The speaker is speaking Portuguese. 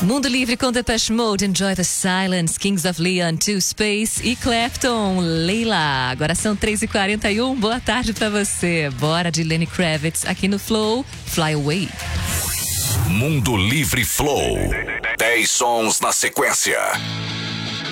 Mundo Livre com Depeche Mode, Enjoy the Silence, Kings of Leon, To Space e Clapton, Leila. Agora são 3h41, boa tarde pra você. Bora de Lenny Kravitz aqui no Flow, Fly Away. Mundo Livre Flow, 10 sons na sequência.